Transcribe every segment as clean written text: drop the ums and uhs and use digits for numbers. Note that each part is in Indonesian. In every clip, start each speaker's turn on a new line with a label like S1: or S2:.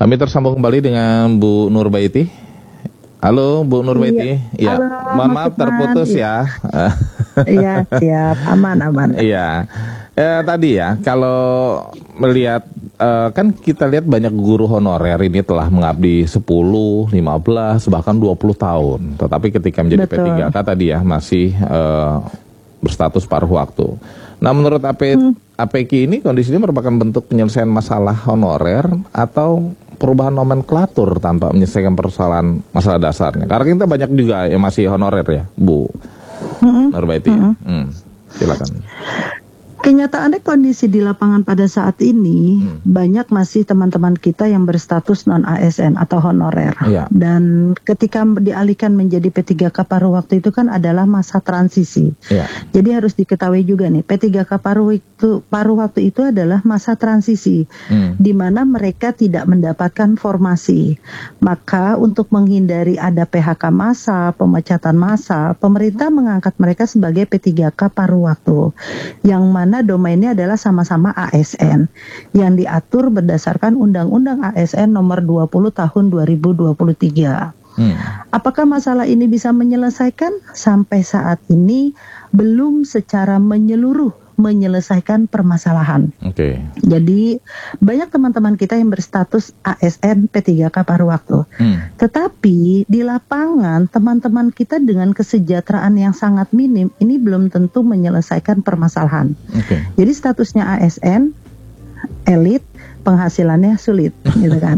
S1: Kami tersambung kembali dengan Bu Nurbaiti. Halo Bu Nurbaiti.
S2: Iya.
S1: Ya,
S2: Halo,
S1: maaf terputus ya.
S2: Iya, siap. Aman.
S1: Iya. Tadi ya, kalau melihat kan kita lihat banyak guru honorer ini telah mengabdi 10, 15, bahkan 20 tahun. Tetapi ketika menjadi
S2: Betul.
S1: P3K tadi ya masih berstatus paruh waktu. Nah, menurut APK ini kondisinya merupakan bentuk penyelesaian masalah honorer atau perubahan nomenklatur tanpa menyelesaikan persoalan masalah dasarnya. Karena kita banyak juga yang masih honorer ya, Bu Nurbaiti. Silakan.
S2: Kenyataannya kondisi di lapangan pada saat ini banyak masih teman-teman kita yang berstatus non ASN atau honorer.
S1: Iya.
S2: Dan ketika dialihkan menjadi P3K paruh waktu itu kan adalah masa transisi.
S1: Iya.
S2: Jadi harus diketahui juga nih, P3K paruh waktu itu adalah masa transisi di mana mereka tidak mendapatkan formasi. Maka untuk menghindari ada PHK massa, pemecatan massa, pemerintah mengangkat mereka sebagai P3K paruh waktu. Yang mana domainnya adalah sama-sama ASN yang diatur berdasarkan Undang-Undang ASN nomor 20 tahun 2023. Apakah masalah ini bisa menyelesaikan? Sampai saat ini belum secara menyeluruh menyelesaikan permasalahan.
S1: Oke.
S2: Jadi banyak teman-teman kita yang berstatus ASN P3K paruh waktu. Tetapi di lapangan teman-teman kita dengan kesejahteraan yang sangat minim ini belum tentu menyelesaikan permasalahan.
S1: Oke.
S2: Jadi statusnya ASN elit, penghasilannya sulit, gitu kan?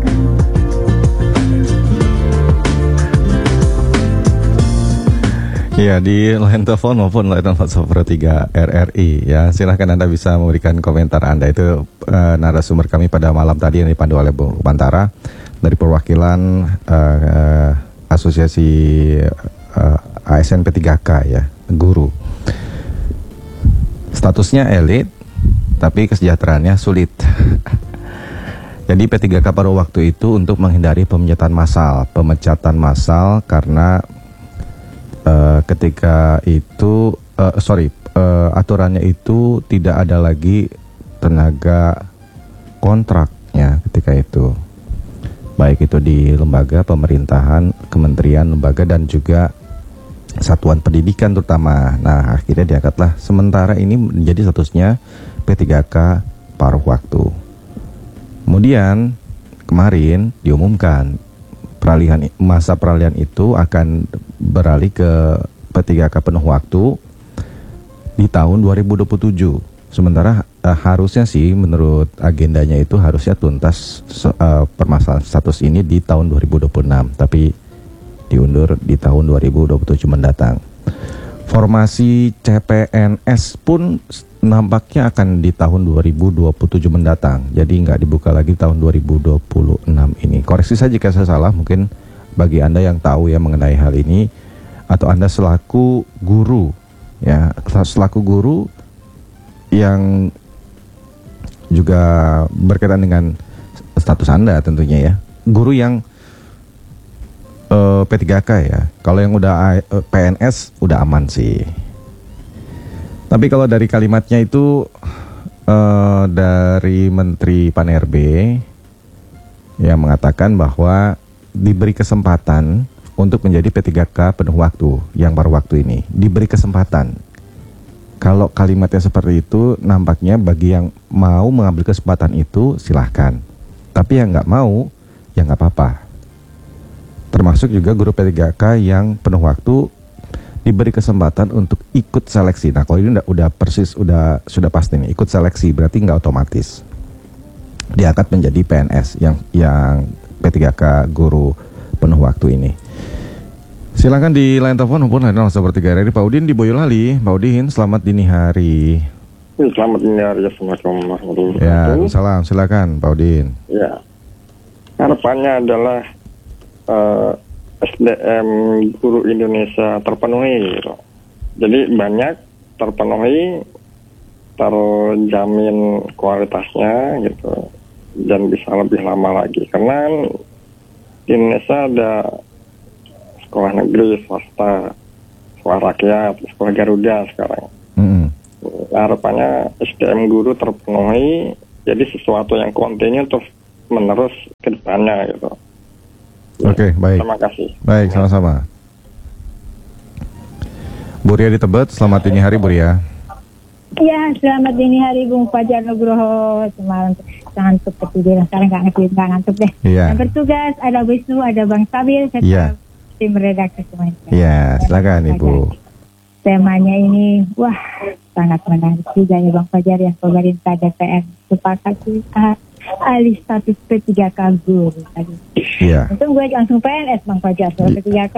S3: Iya, di line telepon maupun line WhatsApp Pro 3 RRI ya. Silahkan Anda bisa memberikan komentar Anda. Itu narasumber kami pada malam tadi yang dipandu oleh Bu Pantara dari perwakilan Asosiasi ASN P3K ya, guru. Statusnya elit tapi kesejahteraannya sulit. Jadi P3K paruh waktu itu untuk menghindari pemecatan massal karena ketika itu aturannya itu tidak ada lagi tenaga kontraknya ketika itu, baik itu di lembaga pemerintahan, kementerian, lembaga dan juga satuan pendidikan terutama. Nah, akhirnya diangkatlah sementara ini menjadi statusnya P3K paruh waktu. Kemudian kemarin diumumkan masa peralihan itu akan beralih ke P3K penuh waktu di tahun 2027. Sementara harusnya sih menurut agendanya itu harusnya tuntas permasalahan status ini di tahun 2026, tapi diundur di tahun 2027 mendatang. Formasi CPNS pun nampaknya akan di tahun 2027 mendatang. Jadi nggak dibuka lagi tahun 2026 ini. Koreksi saja jika saya salah, mungkin bagi Anda yang tahu ya mengenai hal ini, atau Anda selaku guru ya, selaku guru yang juga berkaitan dengan status Anda tentunya ya. Guru yang P3K ya. Kalau yang udah PNS udah aman sih. Tapi kalau dari kalimatnya itu dari Menteri Pan-RB yang mengatakan bahwa diberi kesempatan untuk menjadi P3K penuh waktu yang paruh waktu ini. Diberi kesempatan. Kalau kalimatnya seperti itu, nampaknya bagi yang mau mengambil kesempatan itu silahkan. Tapi yang nggak mau, ya nggak apa-apa. Termasuk juga guru P3K yang penuh waktu diberi kesempatan untuk ikut seleksi. Nah, kalau ini udah persis, sudah pasti nih, ikut seleksi berarti nggak otomatis diangkat menjadi PNS yang P3K guru penuh waktu ini. Silakan di line telepon maupun line seperti RRI Pak Udin di Boyolali. Pak Udin, selamat dini hari.
S4: Selamat dini hari. Assalamualaikum warahmatullahi
S3: wabarakatuh. Ya, salam. Silakan Pak Udin.
S4: Ya, harapannya adalah SDM guru Indonesia terpenuhi gitu. Jadi banyak terpenuhi, terjamin kualitasnya gitu, dan bisa lebih lama lagi. Karena di Indonesia ada sekolah negeri, swasta, sekolah rakyat, sekolah Garuda sekarang. Harapannya SDM guru terpenuhi, jadi sesuatu yang kontinu terus menerus ke depannya gitu.
S3: Oke, baik.
S4: Terima kasih.
S3: Baik, sama-sama. Bu Ria di Tebet, selamat dini hari Bu Ria.
S5: Ya, selamat dini hari Bung Fajar Nugroho. Semalam ngantuk ketiduran, sekarang nggak ngantuk deh.
S3: Iya.
S5: Yang bertugas ada Wisnu, ada Bang Sabil, serta
S3: Iya.
S5: tim redaksi semuanya.
S3: Iya, silakan Ibu.
S5: Temanya ini, wah, sangat menarik juga ya Bang Fajar, yang pemerintah DPR sepakati alih status P3K guru tadi.
S3: Iya.
S5: Untung gue langsung PNS Bang Fajar, soal P3K.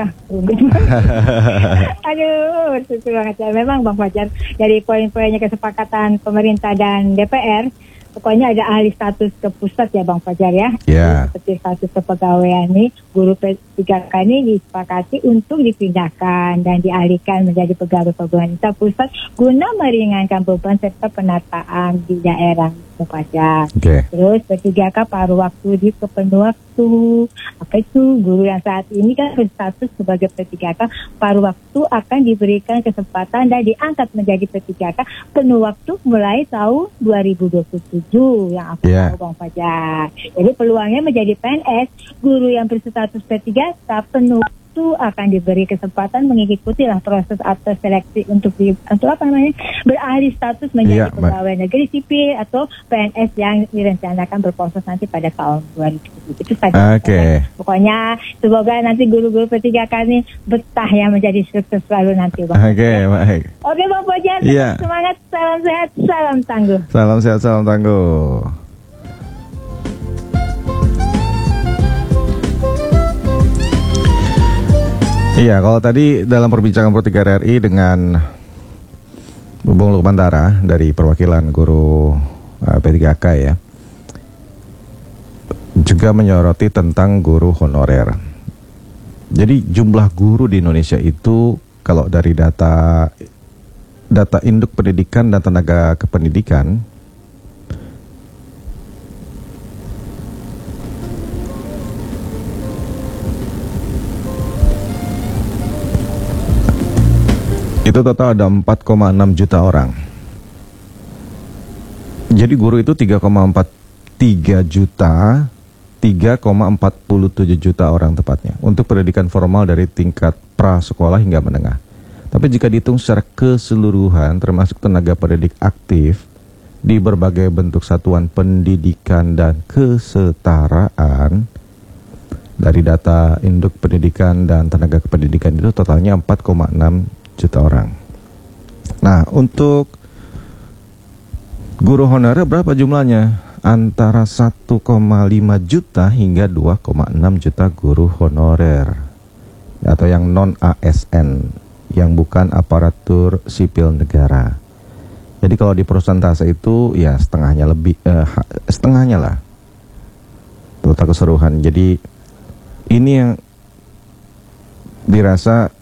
S5: Aduh, betul banget ya. Memang Bang Fajar, dari poin-poinnya kesepakatan pemerintah dan DPR, pokoknya ada alih status ke pusat ya Bang Fajar ya.
S3: Iya.
S5: Seperti status kepegawaian ini, guru P3K ini disepakati untuk dipindahkan dan dialihkan menjadi pegawai pemerintah pusat guna meringankan beban serta penataan di daerah Bang Fajar.
S3: Oke.
S5: Terus P3K paruh waktu di kepenuh waktu. Apa itu? Guru yang saat ini kan berstatus sebagai P3K paruh waktu akan diberikan kesempatan dan diangkat menjadi P3K penuh waktu mulai tahun 2027 yang aku tahu Bang Fajar. Jadi peluangnya menjadi PNS, guru yang berstatus P3K penuh waktu akan diberi kesempatan mengikuti lah proses atau seleksi untuk apa namanya, beralih status menjadi pegawai negeri sipil atau PNS yang direncanakan berproses nanti pada tahun 2027. Itu saja.
S3: Oke.
S5: Pokoknya semoga nanti guru-guru P3K ini betah ya menjadi sukses selalu nanti Bang.
S3: Oke, baik.
S5: Oke Bang Fajar,
S3: Iya.
S5: semangat, salam sehat, salam tangguh.
S3: Salam sehat, salam tangguh. Iya, kalau tadi dalam perbincangan Pro 3 RRI dengan Bung Lukmantara dari perwakilan guru P3K ya, juga menyoroti tentang guru honorer. Jadi jumlah guru di Indonesia itu kalau dari data induk pendidikan dan tenaga kependidikan itu total ada 4,6 juta orang. Jadi guru itu 3,43 juta, 3,47 juta orang tepatnya untuk pendidikan formal dari tingkat prasekolah hingga menengah. Tapi jika dihitung secara keseluruhan termasuk tenaga pendidik aktif di berbagai bentuk satuan pendidikan dan kesetaraan, dari data induk pendidikan dan tenaga kependidikan itu totalnya 4,6 juta orang. Nah, untuk guru honorer berapa jumlahnya? Antara 1,5 juta hingga 2,6 juta guru honorer atau yang non ASN, yang bukan aparatur sipil negara. Jadi kalau di persentase itu ya setengahnya lebih, setengahnya lah total keseluruhan. Jadi ini yang dirasa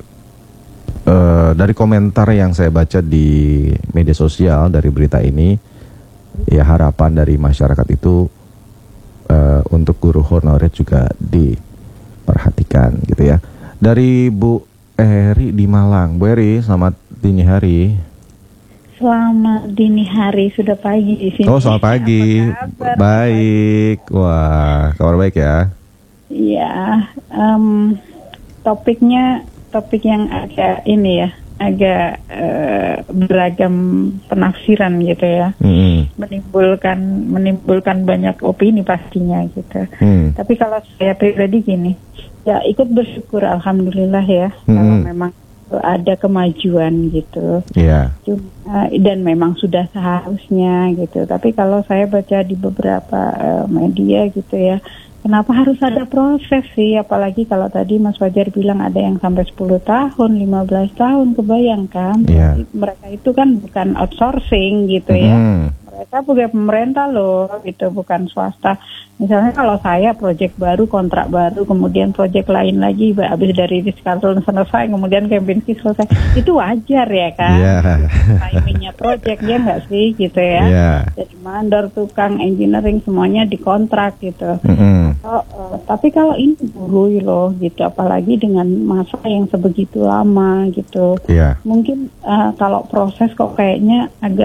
S3: dari komentar yang saya baca di media sosial dari berita ini, ya harapan dari masyarakat itu untuk guru honorer juga diperhatikan gitu ya. Dari Bu Eri di Malang. Bu Eri, selamat dini hari.
S6: Selamat dini hari, sudah pagi di sini.
S3: Oh, selamat pagi. Baik. Wah, kabar baik ya?
S6: Iya, topik yang agak ini ya, agak beragam penafsiran gitu ya, menimbulkan banyak opini pastinya gitu. Tapi kalau saya pribadi gini, ya ikut bersyukur alhamdulillah ya, kalau memang ada kemajuan gitu. Dan memang sudah seharusnya gitu. Tapi kalau saya baca di beberapa media gitu ya, kenapa harus ada proses sih? Apalagi kalau tadi Mas Fajar bilang ada yang sampai 10 tahun, 15 tahun, kebayangkan. Mereka itu kan bukan outsourcing gitu ya. Mereka pegawai pemerintah loh gitu, bukan swasta. Misalnya kalau saya proyek baru, kontrak baru, kemudian proyek lain lagi, habis dari Rizkalton selesai, kemudian Kempinski selesai, itu wajar ya kan? Timingnya proyek, ya nggak sih gitu ya? Jadi mandor, tukang, engineering, semuanya dikontrak gitu. Tapi kalau ini guru loh gitu, apalagi dengan masa yang sebegitu lama gitu. Mungkin kalau proses kok kayaknya agak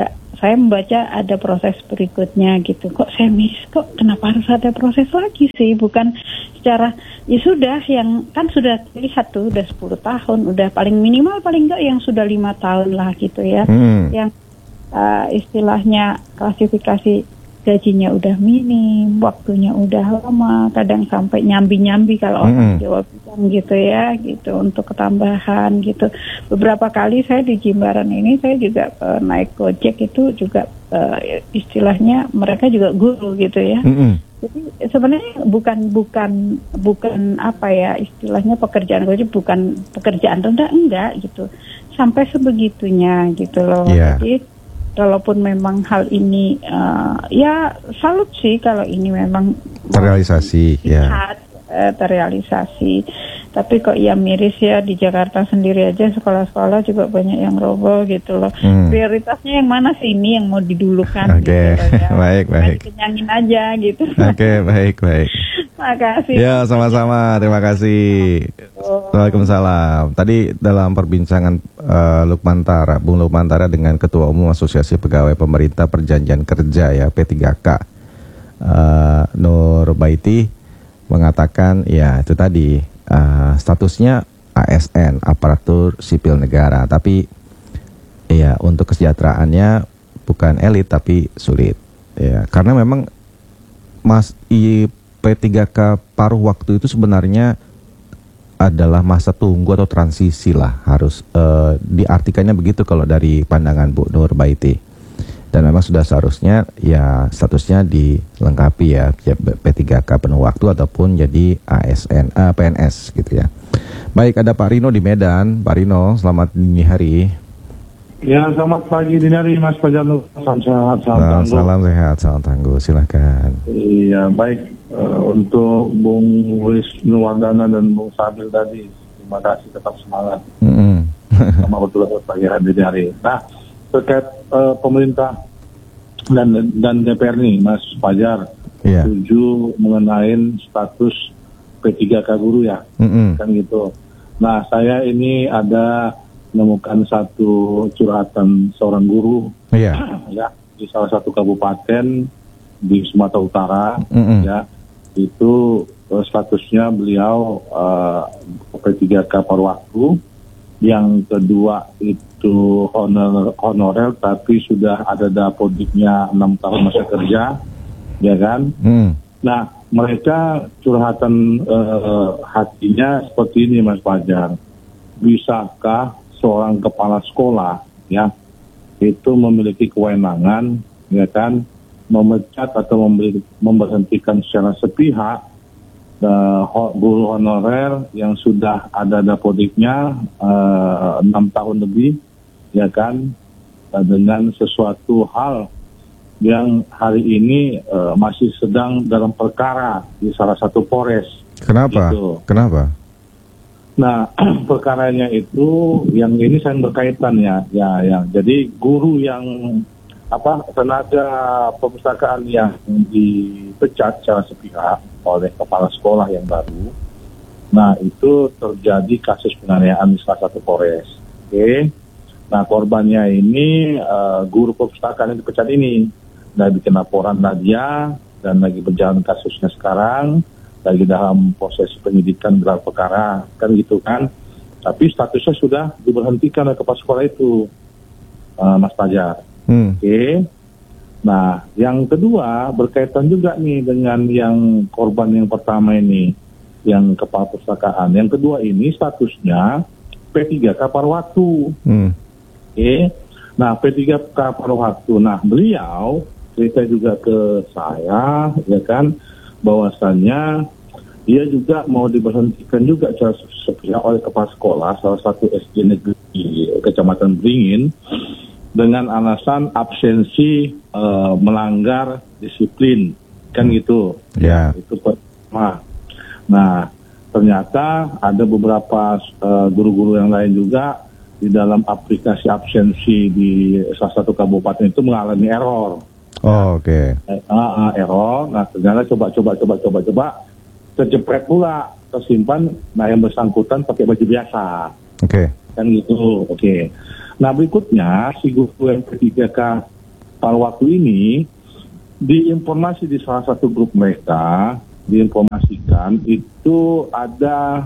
S6: saya membaca ada proses berikutnya gitu. Kok saya kok kenapa harus ada proses lagi sih? Bukan secara, ya sudah, yang kan sudah terlihat tuh udah 10 tahun, udah paling minimal paling enggak yang sudah 5 tahun lah gitu ya. Yang istilahnya klasifikasi gajinya udah minim, waktunya udah lama, kadang sampai nyambi-nyambi kalau orang Jawa bilang gitu ya, gitu untuk ketambahan gitu. Beberapa kali saya di Jimbaran ini saya juga naik Gojek itu juga istilahnya mereka juga guru gitu ya. Jadi sebenarnya bukan apa ya istilahnya pekerjaan Gojek bukan pekerjaan rendah, enggak gitu. Sampai sebegitunya gitu loh.
S3: Yeah.
S6: Jadi kalaupun memang hal ini ya salut sih kalau ini memang
S3: terrealisasi, ya.
S6: Terrealisasi. Tapi kok ya miris ya, di Jakarta sendiri aja sekolah-sekolah juga banyak yang roboh gitu loh. Prioritasnya yang mana sih ini yang mau didulukan?
S3: Oke,
S6: gitu ya.
S3: baik.
S6: Kenyangin aja gitu.
S3: Oke, baik.
S6: Makasih.
S3: Ya, sama-sama. Terima kasih. Waalaikumsalam. Tadi dalam perbincangan Bung Lukman Tara dengan Ketua Umum Asosiasi Pegawai Pemerintah Perjanjian Kerja ya P3K, Nur Baiti mengatakan ya itu tadi statusnya ASN, aparatur sipil negara, tapi ya untuk kesejahteraannya bukan elit tapi sulit ya, karena memang P3K paruh waktu itu sebenarnya adalah masa tunggu atau transisi lah, harus diartikannya begitu kalau dari pandangan Bu Nur Baiti. Dan memang sudah seharusnya ya statusnya dilengkapi ya P3K penuh waktu ataupun jadi ASN, PNS gitu ya. Baik, ada Pak Rino di Medan. Pak Rino, selamat dini hari.
S7: Ya, selamat pagi dini hari Mas Fajar. Salam sehat,
S3: salam sehat, salam tangguh. Silakan.
S7: Iya, baik. Untuk Bung Wisnuwardana dan Bung Sabil tadi, terima kasih, tetap semangat. Sama betul pagi dini hari. Nah, terkait pemerintah dan DPR nih, Mas Fajar, setuju mengenai status P3K guru ya, kan gitu. Nah, saya ini ada menemukan satu curhatan seorang guru ya di salah satu kabupaten di Sumatera Utara, ya itu statusnya beliau P3K paruh waktu. Yang kedua itu honorer tapi sudah ada dapodiknya 6 tahun masa kerja, ya kan? Nah, mereka curhatan hatinya seperti ini, Mas Fajar. Bisakah seorang kepala sekolah ya itu memiliki kewenangan, ya kan, memecat atau memberhentikan secara sepihak guru honorer yang sudah ada dapodiknya 6 tahun lebih, ya kan, dengan sesuatu hal yang hari ini masih sedang dalam perkara di salah satu Polres.
S3: Kenapa?
S7: Gitu.
S3: Kenapa?
S7: Nah, perkaranya itu yang ini saya berkaitan ya. Jadi guru yang tenaga perpustakaan yang dipecat secara sepihak oleh kepala sekolah yang baru. Nah, itu terjadi kasus penganiayaan di salah satu Polres. Oke. Nah, korbannya ini guru perpustakaan yang dipecat ini. Nah, bikin laporan dia dan lagi berjalan kasusnya sekarang, lagi dalam proses penyidikan gelar perkara, kan gitu kan. Tapi statusnya sudah diberhentikan oleh kepala sekolah itu, Mas Fajar. Oke. Nah, yang kedua berkaitan juga nih dengan yang korban yang pertama ini, yang kepala perpustakaan. Yang kedua ini statusnya P3K paruh waktu. Oke. Nah, P3K paruh waktu. Nah, beliau cerita juga ke saya, ya kan, bahwasannya dia juga mau diberhentikan juga secara sepihak oleh kepala sekolah salah satu SD negeri Kecamatan Beringin dengan alasan absensi melanggar disiplin, kan gitu.
S3: Ya.
S7: Itu pertama. Nah, ternyata ada beberapa guru-guru yang lain juga di dalam aplikasi absensi di salah satu kabupaten itu mengalami error.
S3: Oh, oke.
S7: Error. Nah, ternyata coba terjepret pula, tersimpan. Nah, yang bersangkutan pakai baju biasa.
S3: Oke.
S7: Kan gitu. Oke. Nah, berikutnya si guru yang P3K paruh waktu ini diinformasi di salah satu grup mereka, diinformasikan itu ada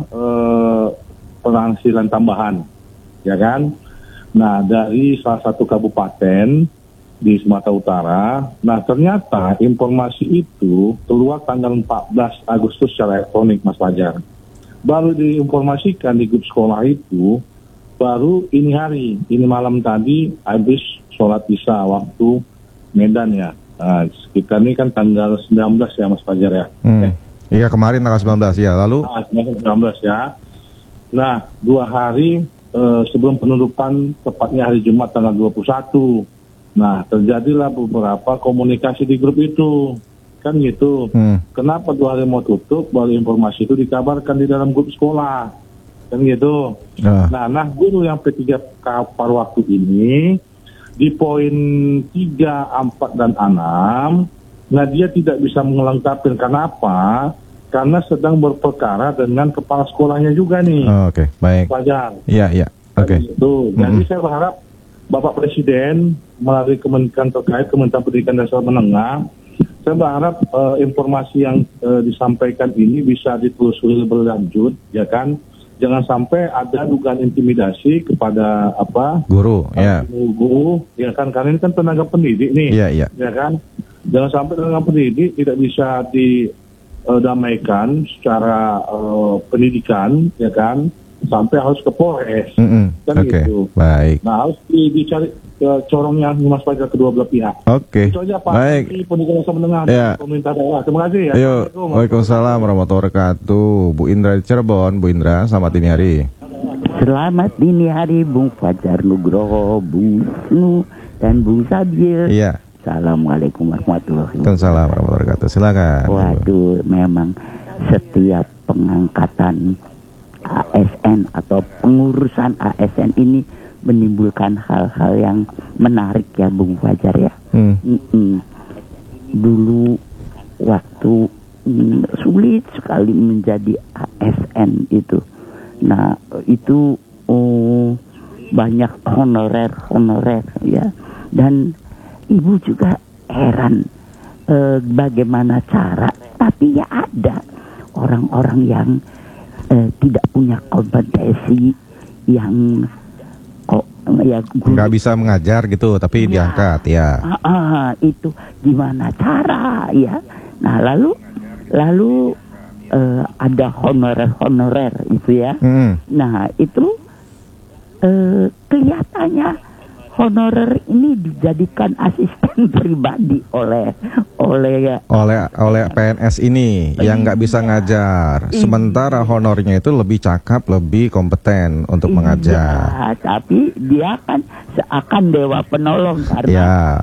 S7: penghasilan tambahan, ya kan? Nah, dari salah satu kabupaten di Sumatera Utara. Nah, ternyata informasi itu keluar tanggal 14 Agustus secara elektronik, Mas Fajar. Baru diinformasikan di grup sekolah itu baru ini malam tadi habis sholat isya waktu Medan ya. Nah, kita ini kan tanggal 19 ya Mas Fajar ya.
S3: Iya, kemarin tanggal 19 ya. Lalu
S7: 19 ya. Nah, 2 hari sebelum penutupan, tepatnya hari Jumat tanggal 21. Nah, terjadilah beberapa komunikasi di grup itu. Kan gitu. Kenapa 2 hari mau tutup, baru informasi itu dikabarkan di dalam grup sekolah. Kan gitu. Nah, guru yang P3K paruh waktu ini, di poin 3, 4, dan 6, nah dia tidak bisa melengkapi. Kenapa? Karena sedang berperkara dengan kepala sekolahnya juga nih.
S3: Oke, baik.
S7: Pelajar.
S3: Iya. Oke.
S7: Jadi saya berharap Bapak Presiden melalui kementerian terkait, Kementerian Pendidikan Dasar Menengah, saya berharap informasi yang disampaikan ini bisa ditelusuri lebih lanjut, ya kan? Jangan sampai ada dugaan intimidasi kepada
S3: guru,
S7: guru, ya kan? Karena ini kan tenaga pendidik nih, ya kan? Jangan sampai tenaga pendidik tidak bisa didamaikan secara pendidikan, ya kan? Sampai harus ke Polres, kan gitu.
S3: Baik.
S7: Nah, harus dicari corongnya Mas Fajar kedua belah pihak.
S3: Oke.
S7: Itu aja Pak.
S3: Baik.
S7: Pendidikan Dasar Menengah pemerintah daerah. Terima kasih ya.
S3: Ayo. Waalaikumsalam warahmatullahi wabarakatuh. Bu Indra di Cirebon. Bu Indra, selamat dini hari.
S8: Selamat dini hari Bung Fajar Nugroho, Bung Wisnu, dan Bung Sabil.
S3: Iya.
S8: Assalamualaikum warahmatullahi wabarakatuh.
S3: Waalaikumsalam warahmatullahi wabarakatuh. Silakan.
S8: Waduh, memang setiap pengangkatan ASN atau pengurusan ASN ini menimbulkan hal-hal yang menarik ya Bung Fajar ya. Dulu waktu sulit sekali menjadi ASN itu. Nah itu banyak honorer ya. Dan ibu juga heran bagaimana cara, tapi ya ada orang-orang yang tidak punya kompetensi yang
S3: nggak bisa mengajar gitu, tapi diangkat ya.
S8: Itu gimana cara ya? Nah lalu ada honorer itu ya. Nah itu kelihatannya honorer ini dijadikan asisten pribadi oleh
S3: PNS ini yang nggak bisa ngajar. Sementara honornya itu lebih cakap, lebih kompeten untuk mengajar.
S8: Tapi dia kan seakan dewa penolong karena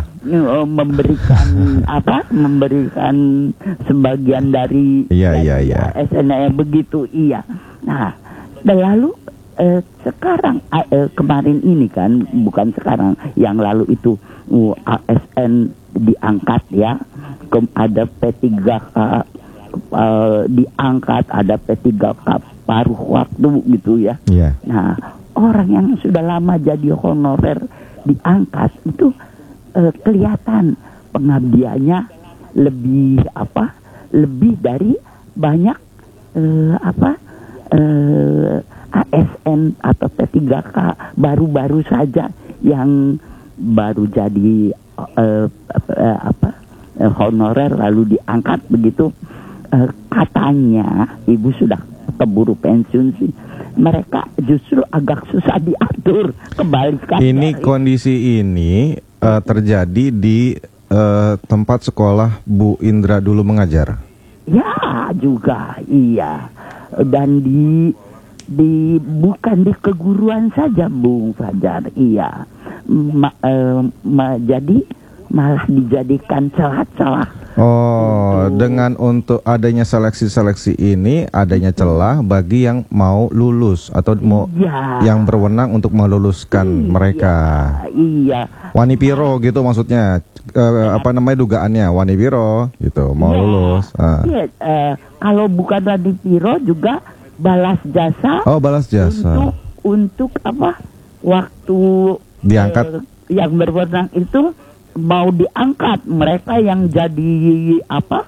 S8: memberikan sebagian dari SNM begitu. Iya. Nah, dan lalu sekarang kemarin ini kan, bukan sekarang, yang lalu itu ASN diangkat ya, ada P3K diangkat, ada P3K paruh waktu gitu ya. Nah orang yang sudah lama jadi honorer diangkat itu kelihatan pengabdiannya lebih dari banyak ASN atau P3K baru-baru saja yang baru jadi honorer lalu diangkat begitu. Katanya ibu sudah keburu pensiun sih, mereka justru agak susah diatur, kebalikan.
S3: Ini kondisi ini terjadi di tempat sekolah Bu Indra dulu mengajar.
S8: Ya juga iya, dan bukan di keguruan saja Bung Fajar, iya. Jadi malah dijadikan celah-celah.
S3: Dengan untuk adanya seleksi-seleksi ini, adanya celah bagi yang mau lulus atau yang berwenang untuk meluluskan mereka.
S8: Iya.
S3: Wanipiro gitu maksudnya, dugaannya Wanipiro gitu mau lulus.
S8: Kalau bukan Wanipiro juga balas jasa.
S3: Balas jasa.
S8: Untuk waktu
S3: diangkat
S8: yang berwenang itu mau diangkat mereka yang jadi apa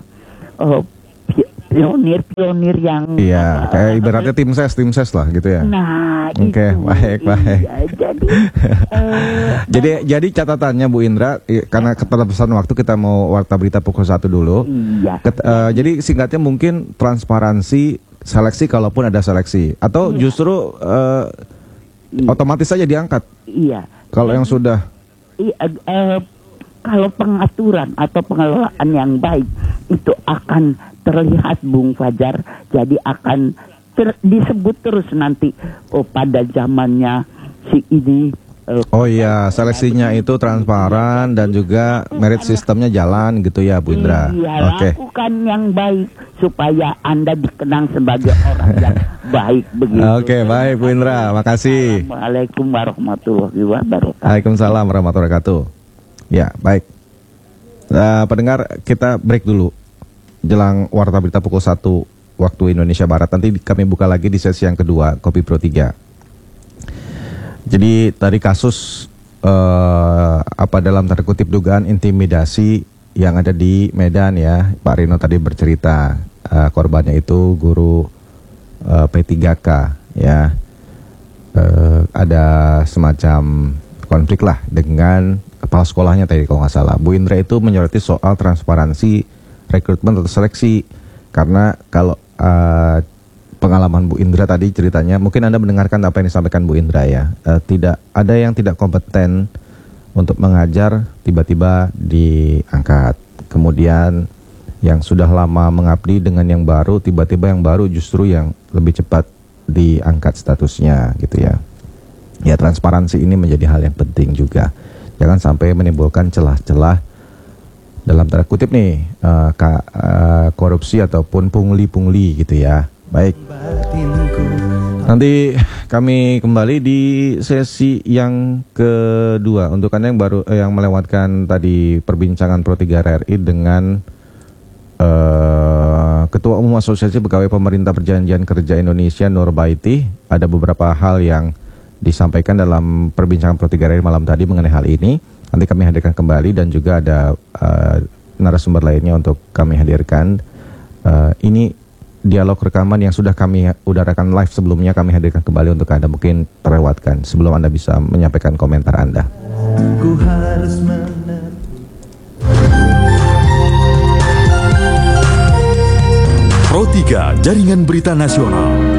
S8: pionir yang
S3: iya kayak ibaratnya tim ses lah gitu ya.
S8: Nah,
S3: oke, baik.
S8: Iya,
S3: jadi catatannya Bu Indra, karena keterbatasan waktu kita mau warta berita pukul 1 dulu.
S8: Iya.
S3: Jadi singkatnya mungkin transparansi seleksi kalaupun ada seleksi atau justru otomatis saja diangkat.
S8: Iya.
S3: Kalau yang sudah
S8: kalau pengaturan atau pengelolaan yang baik itu akan terlihat Bung Fajar, jadi akan disebut terus nanti pada zamannya si ini.
S3: Oh iya, seleksinya itu transparan dan juga merit sistemnya jalan gitu ya Bu Indra.
S8: Iya, lakukan yang baik supaya Anda dikenang sebagai orang yang baik begitu.
S3: Oke, baik Bu Indra, makasih.
S8: Assalamualaikum warahmatullahi wabarakatuh.
S3: Waalaikumsalam warahmatullahi wabarakatuh. Ya, baik. Pendengar, kita break dulu. Jelang warta berita pukul 1 waktu Indonesia Barat. Nanti kami buka lagi di sesi yang kedua, Kopi Pro 3. Jadi tadi kasus dalam tanda kutip dugaan intimidasi yang ada di Medan ya. Pak Rino tadi bercerita korbannya itu guru P3K ya. Ada semacam konflik lah dengan kepala sekolahnya tadi kalau nggak salah. Bu Indra itu menyoroti soal transparansi rekrutmen atau seleksi, karena kalau pengalaman Bu Indra tadi ceritanya, mungkin Anda mendengarkan apa yang disampaikan Bu Indra ya, tidak ada yang tidak kompeten untuk mengajar tiba-tiba diangkat, kemudian yang sudah lama mengabdi dengan yang baru, tiba-tiba yang baru justru yang lebih cepat diangkat statusnya gitu ya. Ya, transparansi ini menjadi hal yang penting juga, jangan sampai menimbulkan celah-celah dalam tanda kutip nih korupsi ataupun pungli-pungli gitu ya. Baik, nanti kami kembali di sesi yang kedua untuk Anda yang baru yang melewatkan tadi perbincangan Pro 3 RRI dengan Ketua Umum Asosiasi Pegawai Pemerintah Perjanjian Kerja Indonesia Nur Baiti. Ada beberapa hal yang disampaikan dalam perbincangan Pro 3 RRI malam tadi mengenai hal ini. Nanti kami hadirkan kembali dan juga ada narasumber lainnya untuk kami hadirkan. Ini dialog rekaman yang sudah kami udarakan live sebelumnya, kami hadirkan kembali untuk Anda, mungkin terlewatkan sebelum Anda bisa menyampaikan komentar Anda.
S9: Pro 3 Jaringan Berita Nasional.